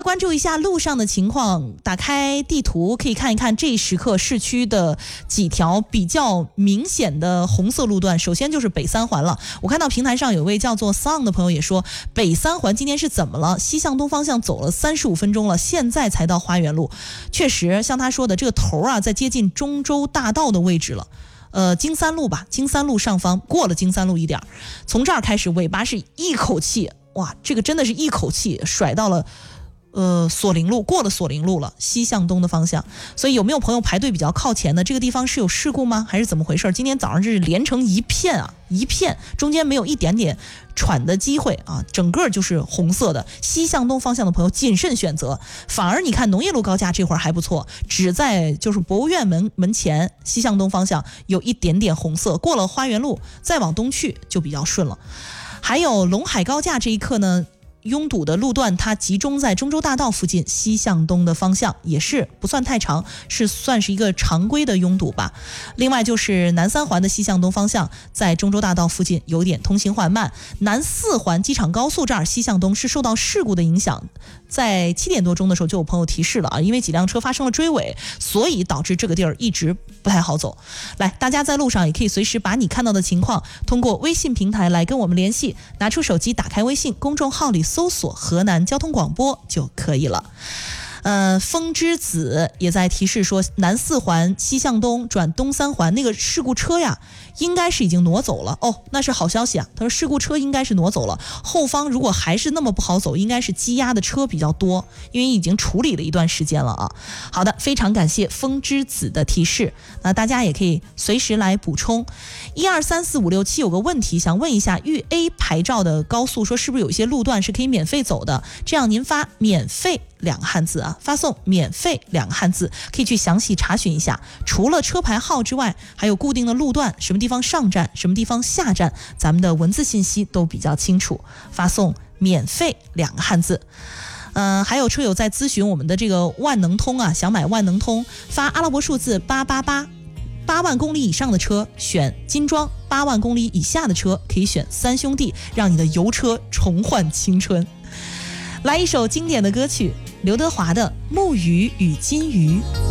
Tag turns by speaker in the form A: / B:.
A: 关注一下路上的情况，打开地图可以看一看这一时刻市区的几条比较明显的红色路段。首先就是北三环了，我看到平台上有位叫做 Song 的朋友也说，北三环今天是怎么了？西向东方向走了35分钟了，现在才到花园路。确实像他说的，这个头啊在接近中州大道的位置了。京三路吧，京三路上方过了京三路一点，从这儿开始尾巴是一口气，哇，这个真的是一口气甩到了索林路，过了索林路了，西向东的方向。所以有没有朋友排队比较靠前的？这个地方是有事故吗？还是怎么回事？今天早上这是连成一片啊，一片，中间没有一点点喘的机会啊，整个就是红色的。西向东方向的朋友谨慎选择。反而你看农业路高架这会儿还不错，只在就是博物院门前西向东方向有一点点红色，过了花园路再往东去就比较顺了。还有陇海高架这一刻呢，拥堵的路段它集中在中州大道附近西向东的方向，也是不算太长，算是一个常规的拥堵吧。另外就是南三环的西向东方向在中州大道附近有点通行缓慢，南四环机场高速这儿西向东是受到事故的影响，在7点多钟的时候就有朋友提示了啊，因为几辆车发生了追尾，所以导致这个地儿一直不太好走。来，大家在路上也可以随时把你看到的情况通过微信平台来跟我们联系，拿出手机打开微信公众号里搜索河南交通广播就可以了。风之子也在提示说，南四环西向东转东三环那个事故车呀，应该是已经挪走了哦，那是好消息啊。他说事故车应该是挪走了，后方如果还是那么不好走，应该是积压的车比较多，因为已经处理了一段时间了啊。好的，非常感谢风之子的提示，那大家也可以随时来补充。1、2、3、4、5、6、7有个问题想问一下，豫 A 牌照的高速说是不是有一些路段是可以免费走的？这样您发免费2个汉字啊，发送免费2个汉字，可以去详细查询一下。除了车牌号之外，还有固定的路段，什么地方上站，什么地方下站，咱们的文字信息都比较清楚。发送免费2个汉字。还有车友在咨询我们的这个万能通啊，想买万能通，发阿拉伯数字888。8万公里以上的车选金装，8万公里以下的车可以选3兄弟，让你的油车重焕青春。来一首经典的歌曲，刘德华的《木鱼与金鱼》。